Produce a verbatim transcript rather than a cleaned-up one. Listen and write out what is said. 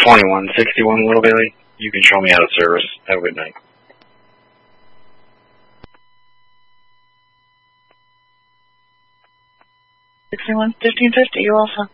twenty-one sixty-one, Little Billy. You can show me out of service. Have a good night. sixty-one fifteen fifty, you also.